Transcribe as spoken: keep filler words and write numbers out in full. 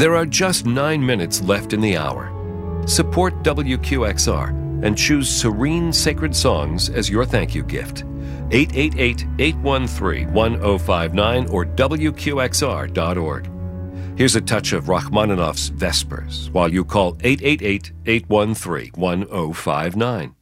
There are just nine minutes left in the hour. Support W Q X R and choose Serene Sacred Songs as your thank you gift. eight eight eight, eight one three, one zero five nine or W Q X R dot org. Here's a touch of Rachmaninoff's Vespers while you call eight eight eight, eight one three, one zero five nine.